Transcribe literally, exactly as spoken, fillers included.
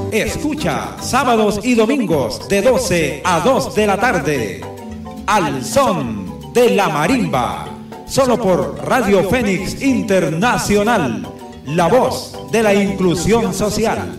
Escucha sábados y domingos de doce a dos de la tarde. Al son de la marimba. Solo por Radio Fénix Internacional. La voz de la inclusión social.